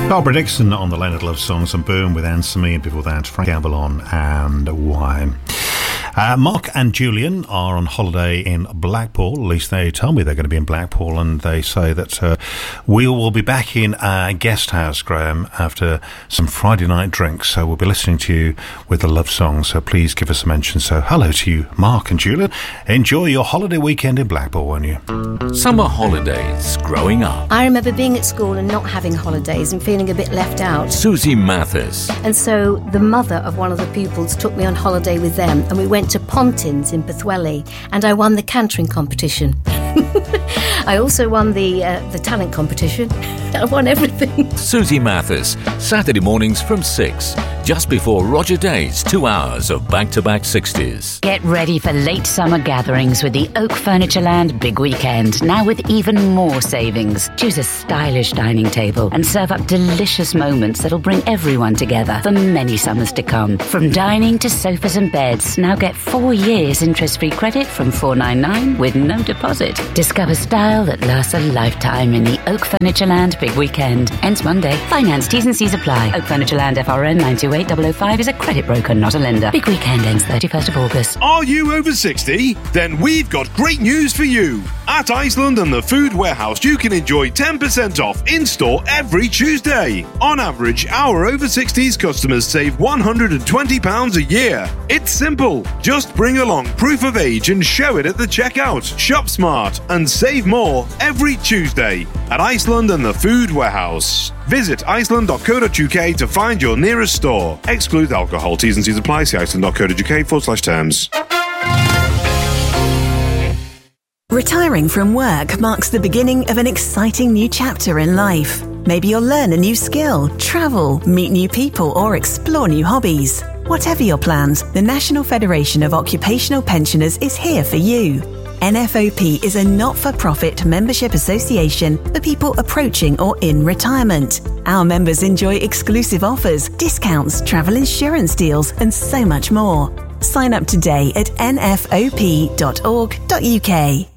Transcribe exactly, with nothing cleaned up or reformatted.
Barbara Dixon on the Leonard Love Songs, and Boom with Answer Me, and before that Frank Avalon and Why. Uh, Mark and Julian are on holiday in Blackpool. At least they tell me they're going to be in Blackpool, and they say that uh, we will be back in our guest house, Graham, after some Friday night drinks. So we'll be listening to you with the love song, so please give us a mention. So hello to you, Mark and Julian. Enjoy your holiday weekend in Blackpool, won't you? Summer holidays growing up. I remember being at school and not having holidays and feeling a bit left out. Susie Mathis. And so the mother of one of the pupils took me on holiday with them, and we went to Pontins in Pwllheli, and I won the cantering competition. I also won the uh, the talent competition. I won everything. Susie Mathis, Saturday mornings from six, just before Roger Day's two hours of back-to-back sixties. Get ready for late summer gatherings with the Oak Furnitureland Big Weekend, now with even more savings. Choose a stylish dining table and serve up delicious moments that'll bring everyone together for many summers to come. From dining to sofas and beds, now get four years interest-free credit from four ninety-nine with no deposit. Discover style that lasts a lifetime in the Oak Furnitureland Big Weekend. Ends Monday. Finance T's and C's apply. Oak Furnitureland F R N nine two eight zero zero five is a credit broker, not a lender. Big Weekend ends thirty-first of August. Are you over sixty? Then we've got great news for you. At Iceland and the Food Warehouse, you can enjoy ten percent off in-store every Tuesday. On average, our over sixties customers save one hundred twenty pounds a year. It's simple. Just bring along proof of age and show it at the checkout. Shop smart and save more every Tuesday at Iceland and the Food Warehouse. Visit iceland dot co dot uk to find your nearest store. Exclude alcohol. T's and C's apply. See iceland dot co dot uk forward slash terms. Retiring from work marks the beginning of an exciting new chapter in life. Maybe you'll learn a new skill, travel, meet new people, or explore new hobbies. Whatever your plans, the National Federation of Occupational Pensioners is here for you. N F O P is a not-for-profit membership association for people approaching or in retirement. Our members enjoy exclusive offers, discounts, travel insurance deals, and so much more. Sign up today at n f o p dot org dot u k.